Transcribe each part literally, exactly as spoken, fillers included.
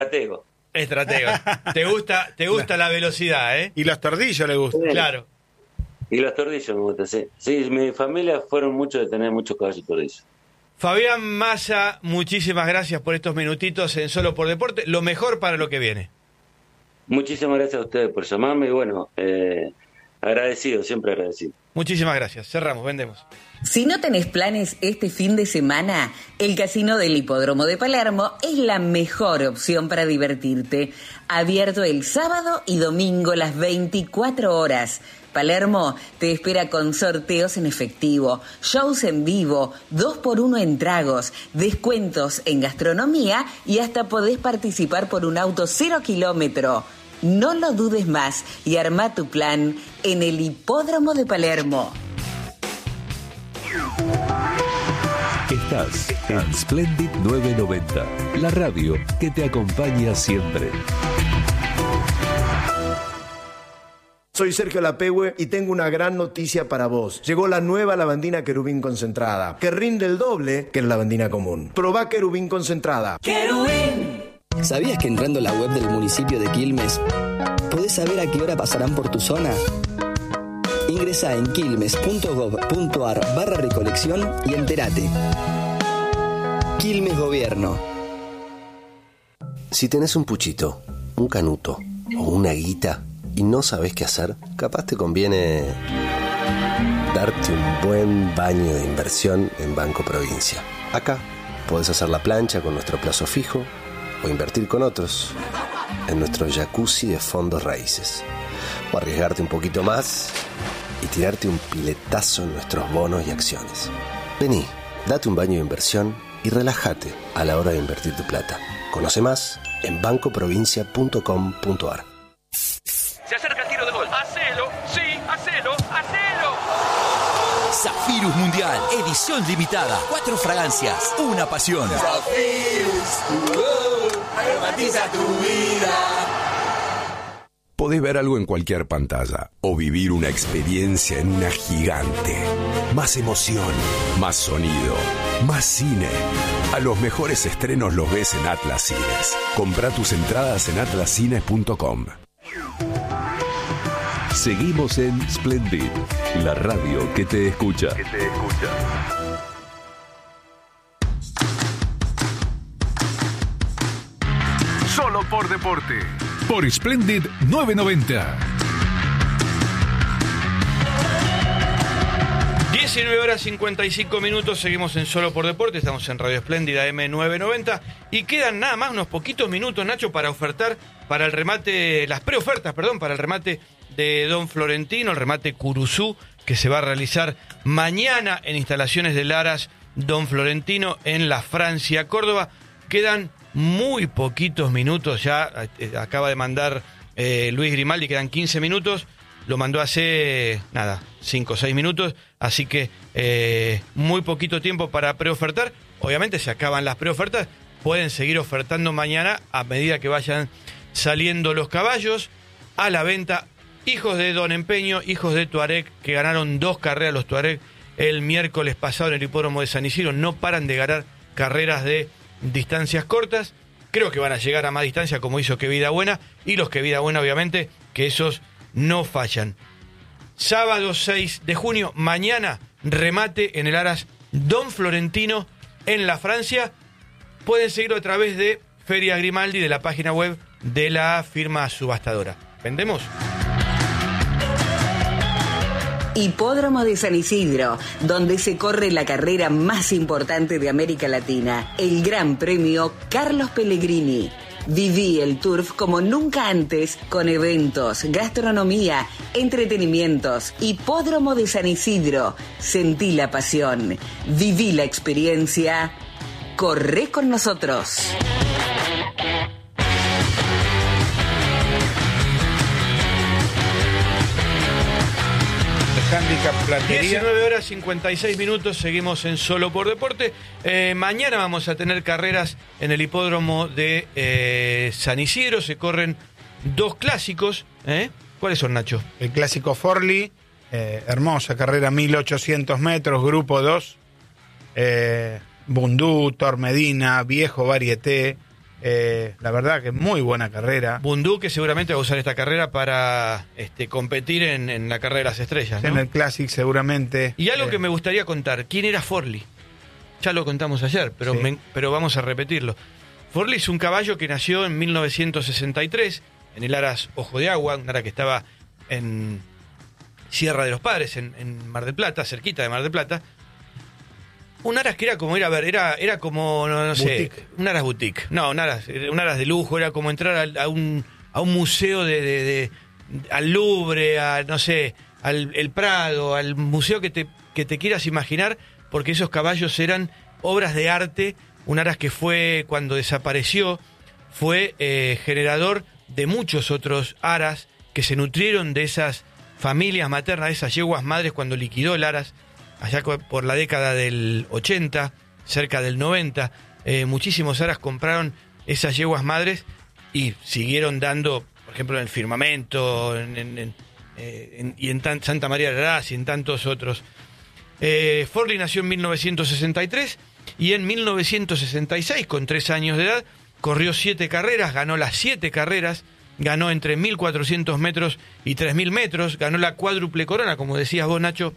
estratego. Estratego. Te gusta, te gusta la velocidad, ¿eh? Y los tordillos le gustan. Sí. Claro. Y los tordillos me gustan, sí. Sí, mi familia fueron muchos de tener muchos caballos tordillos. Fabián Massa, muchísimas gracias por estos minutitos en Solo por Deporte. Lo mejor para lo que viene. Muchísimas gracias a ustedes por llamarme y bueno, eh, agradecido, siempre agradecido. Muchísimas gracias. Cerramos, vendemos. Si no tenés planes este fin de semana, el Casino del Hipódromo de Palermo es la mejor opción para divertirte. Abierto el sábado y domingo las veinticuatro horas. Palermo te espera con sorteos en efectivo, shows en vivo, dos por uno en tragos, descuentos en gastronomía y hasta podés participar por un auto cero kilómetro. No lo dudes más y arma tu plan en el Hipódromo de Palermo. Estás en Splendid novecientos noventa, la radio que te acompaña siempre. Soy Sergio Lapehue y tengo una gran noticia para vos. Llegó la nueva lavandina Querubín concentrada, que rinde el doble que la lavandina común. Probá Querubín concentrada. ¡Querubín! ¿Sabías que entrando a la web del municipio de Quilmes podés saber a qué hora pasarán por tu zona? Ingresá en quilmes.gov.ar barra recolección y entérate. Quilmes Gobierno. Si tenés un puchito, un canuto o una guita y no sabés qué hacer, capaz te conviene darte un buen baño de inversión en Banco Provincia. Acá podés hacer la plancha con nuestro plazo fijo o invertir con otros en nuestro jacuzzi de fondos raíces. O arriesgarte un poquito más y tirarte un piletazo en nuestros bonos y acciones. Vení, date un baño de inversión y relájate a la hora de invertir tu plata. Conoce más en banco provincia punto com punto a r. Se acerca el tiro de gol. ¡Hacelo! ¡Sí! ¡Hacelo! ¡Hacelo! Zafirus Mundial, edición limitada. Cuatro fragancias, una pasión. Zafirus, tu gol, aromatiza tu vida. Podés ver algo en cualquier pantalla o vivir una experiencia en una gigante. Más emoción, más sonido, más cine. A los mejores estrenos los ves en Atlas Cines. Comprá tus entradas en atlas cines punto com. Seguimos en Splendid, la radio que te escucha. Que te escucha. Solo por deporte. Por Splendid novecientos noventa. diecinueve horas cincuenta y cinco minutos, seguimos en Solo por Deporte, estamos en Radio Espléndida M novecientos noventa y quedan nada más unos poquitos minutos, Nacho, para ofertar, para el remate, las preofertas, perdón, para el remate de Don Florentino, el remate Curuzú, que se va a realizar mañana en instalaciones de Laras Don Florentino en la Francia, Córdoba. Quedan muy poquitos minutos, ya eh, acaba de mandar eh, Luis Grimaldi, quedan quince minutos. Lo mandó hace, nada, cinco o seis minutos, así que eh, muy poquito tiempo para preofertar. Obviamente se acaban las preofertas, pueden seguir ofertando mañana a medida que vayan saliendo los caballos a la venta. Hijos de Don Empeño, hijos de Tuareg, que ganaron dos carreras los Tuareg el miércoles pasado en el hipódromo de San Isidro, no paran de ganar carreras de distancias cortas. Creo que van a llegar a más distancia como hizo Que Vida Buena, y los Que Vida Buena obviamente, que esos no fallan. Sábado seis de junio, mañana, remate en el Aras Don Florentino en la Francia. Pueden seguirlo a través de Feria Grimaldi, de la página web de la firma subastadora. ¿Vendemos? Hipódromo de San Isidro, donde se corre la carrera más importante de América Latina, el Gran Premio Carlos Pellegrini. Viví el Turf como nunca antes, con eventos, gastronomía, entretenimientos. Hipódromo de San Isidro. Sentí la pasión. Viví la experiencia. Corre con nosotros. diecinueve horas cincuenta y seis minutos, seguimos en Solo por Deporte. Eh, mañana vamos a tener carreras en el hipódromo de eh, San Isidro. Se corren dos clásicos. ¿eh? ¿Cuáles son, Nacho? El clásico Forli, eh, hermosa carrera, mil ochocientos metros, grupo dos. Eh, Bundú, Tor Medina, Viejo Varieté, Eh, la verdad que muy buena carrera. Bundú, que seguramente va a usar esta carrera para este, competir en, en la carrera de las estrellas, ¿no? En el Classic seguramente. Y algo eh, que me gustaría contar, ¿quién era Forlì? Ya lo contamos ayer, pero, Sí. me, pero vamos a repetirlo. Forlì es un caballo que nació en mil novecientos sesenta y tres, en el Aras Ojo de Agua, un ara que estaba en Sierra de los Padres, en, en Mar del Plata, cerquita de Mar del Plata. Un aras que era como ir a ver, era, era como, no, no sé, Boutique. un aras boutique. No, un aras, un aras de lujo, era como entrar a, a, un, a un museo de, de, de- al Louvre, a, no sé, al el Prado, al museo que te, que te quieras imaginar, porque esos caballos eran obras de arte. Un aras que fue, cuando desapareció, fue eh, generador de muchos otros aras que se nutrieron de esas familias maternas, de esas yeguas madres cuando liquidó el aras, allá co- por la década del ochenta, cerca del noventa, eh, muchísimos aras compraron esas yeguas madres y siguieron dando, por ejemplo, en el Firmamento, en, en- en, eh, en- y en tan- Santa María de Aras y en tantos otros. Eh, Forlì nació en mil novecientos sesenta y tres y en mil novecientos sesenta y seis, con tres años de edad, corrió siete carreras, ganó las siete carreras, ganó entre mil cuatrocientos metros y tres mil metros, ganó la cuádruple corona, como decías vos, Nacho,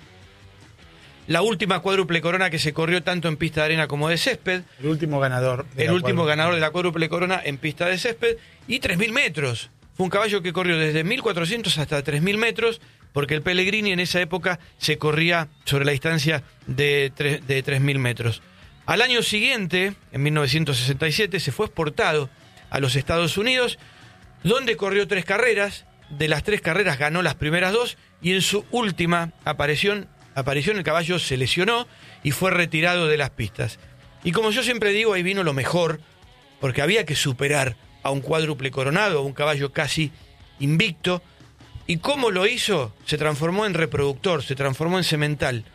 la última cuádruple corona que se corrió tanto en pista de arena como de césped, El último ganador. de el la último cuadra- ganador de la cuádruple corona en pista de césped, y tres mil metros. Fue un caballo que corrió desde mil cuatrocientos hasta tres mil metros, porque el Pellegrini en esa época se corría sobre la distancia de, tre- de tres mil metros. Al año siguiente, en mil novecientos sesenta y siete, se fue exportado a los Estados Unidos, donde corrió tres carreras. De las tres carreras ganó las primeras dos, y en su última aparición, aparición el caballo se lesionó y fue retirado de las pistas. Y como yo siempre digo, ahí vino lo mejor, porque había que superar a un cuádruple coronado, a un caballo casi invicto. ¿Y cómo lo hizo? Se transformó en reproductor, se transformó en semental.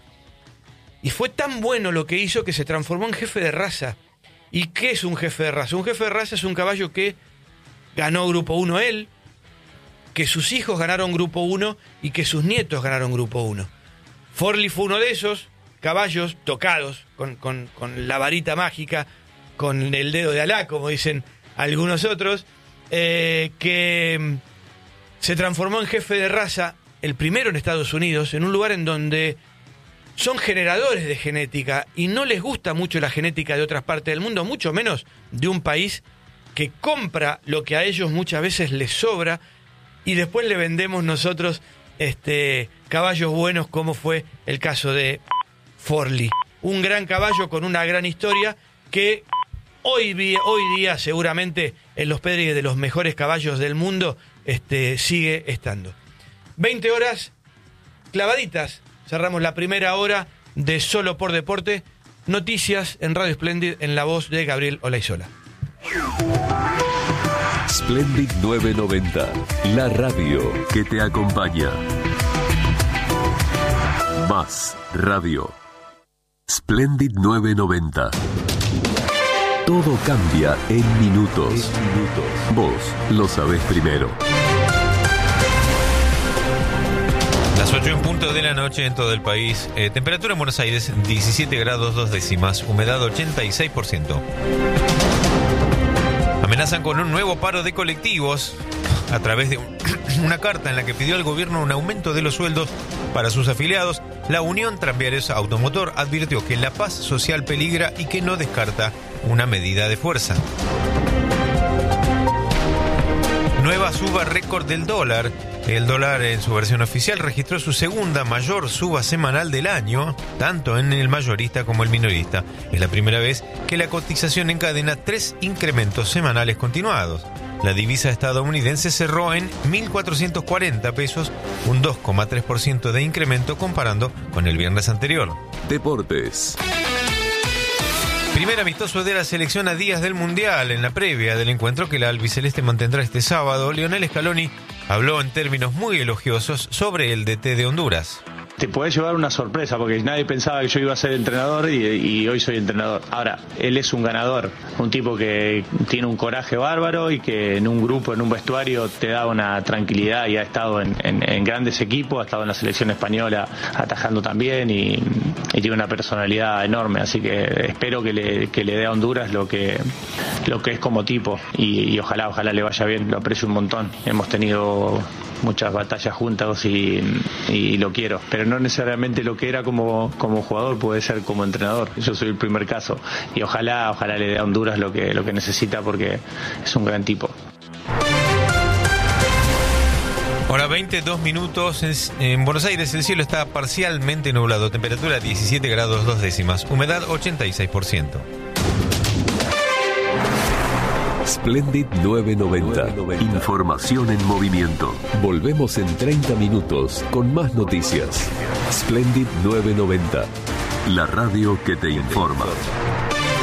Y fue tan bueno lo que hizo que se transformó en jefe de raza. ¿Y qué es un jefe de raza? Un jefe de raza es un caballo que ganó Grupo uno él, que sus hijos ganaron Grupo uno y que sus nietos ganaron Grupo uno. Forlì fue uno de esos caballos tocados con, con, con la varita mágica, con el dedo de Alá, como dicen algunos otros, eh, que mm, se transformó en jefe de raza, el primero en Estados Unidos, en un lugar en donde son generadores de genética y no les gusta mucho la genética de otras partes del mundo, mucho menos de un país que compra lo que a ellos muchas veces les sobra y después le vendemos nosotros este, caballos buenos, como fue el caso de Forlì. Un gran caballo con una gran historia que hoy, vi- hoy día seguramente en los Pedri de los mejores caballos del mundo este, sigue estando. veinte horas clavaditas. Cerramos la primera hora de Solo por Deporte. Noticias en Radio Splendid en la voz de Gabriel Olaizola. Splendid novecientos noventa, la radio que te acompaña. Más radio. Splendid novecientos noventa. Todo cambia en minutos. Vos lo sabés primero. Las ocho en punto de la noche en todo el país. Eh, temperatura en Buenos Aires, diecisiete grados dos décimas. Humedad ochenta y seis por ciento. Amenazan con un nuevo paro de colectivos a través de un- una carta en la que pidió al gobierno un aumento de los sueldos para sus afiliados. La Unión Tranviarios Automotor advirtió que la paz social peligra y que no descarta una medida de fuerza. Nueva suba récord del dólar. El dólar en su versión oficial registró su segunda mayor suba semanal del año, tanto en el mayorista como el minorista. Es la primera vez que la cotización encadena tres incrementos semanales continuados. La divisa estadounidense cerró en mil cuatrocientos cuarenta pesos, un dos coma tres por ciento de incremento comparando con el viernes anterior. Deportes. Primer amistoso de la selección a días del Mundial. En la previa del encuentro que la albiceleste mantendrá este sábado, Lionel Scaloni habló en términos muy elogiosos sobre el D T de Honduras. te podés llevar una sorpresa, porque nadie pensaba que yo iba a ser entrenador y, y hoy soy entrenador. Ahora, él es un ganador, un tipo que tiene un coraje bárbaro y que en un grupo, en un vestuario, te da una tranquilidad, y ha estado en, en, en grandes equipos, ha estado en la selección española atajando también, y, y tiene una personalidad enorme, así que espero que le, que le dé a Honduras lo que, lo que es como tipo, y, y ojalá, ojalá le vaya bien, lo aprecio un montón. Hemos tenido muchas batallas juntas y, y lo quiero, pero no necesariamente lo que era como, como jugador puede ser como entrenador. Yo soy el primer caso, y ojalá, ojalá le dé a Honduras lo que, lo que necesita, porque es un gran tipo. Hora veintidós minutos. En, en Buenos Aires el cielo está parcialmente nublado. Temperatura diecisiete grados dos décimas. Humedad ochenta y seis por ciento. Splendid novecientos noventa. Información en movimiento. Volvemos en treinta minutos con más noticias. Splendid novecientos noventa. La radio que te informa.